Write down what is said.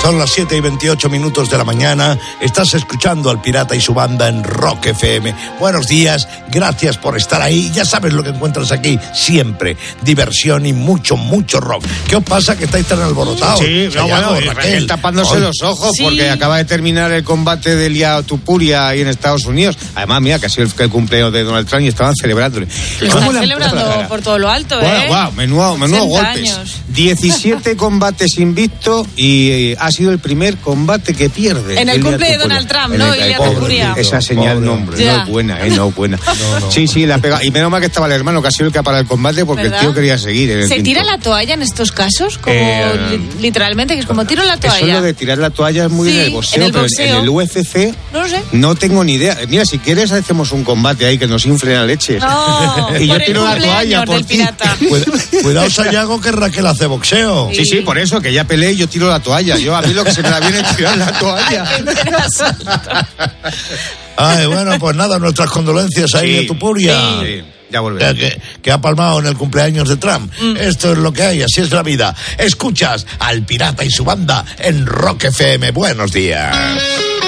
Son las 7:28 de la mañana. Estás escuchando al Pirata y su banda en Rock FM. Buenos días, gracias por estar ahí. Ya sabes lo que encuentras aquí siempre. Diversión y mucho, mucho rock. ¿Qué os pasa que estáis tan alborotados? Sí, Raquel tapándose los ojos porque acaba de terminar el combate de Ilia Topuria ahí en Estados Unidos. Además, mira, que ha sido el cumpleaños de Donald Trump y estaban celebrándole. Están celebrando por todo lo alto, Wow, menudo golpes. Años. 17 combates invictos y ha sido el primer combate que pierde. En el cumple de Donald Trump, ¿no? Ilia Topuria. Esa señal no es buena, no es buena. No. Sí, la pega. Y menos mal que estaba el hermano, que ha sido el que ha parado el combate, porque ¿verdad? El tío quería seguir. ¿Se tira la toalla en estos casos? Como literalmente, que es como tiro la toalla. Eso lo de tirar la toalla es muy en el boxeo, pero en el UFC no lo sé. No tengo ni idea. Mira, si quieres hacemos un combate ahí que nos inflen a leches. No, y yo tiro la toalla por ti. Cuidado, Sayago, que Raquel hace boxeo. Sí, por eso, que ya peleé y yo tiro la toalla. A mí lo que se me da bien es tirar la toalla. Ay, bueno, pues nada, nuestras condolencias ahí a Topuria. Sí. Ya volverá. Que ha palmado en el cumpleaños de Trump. Esto es lo que hay, así es la vida. Escuchas al Pirata y su banda en Rock FM. Buenos días.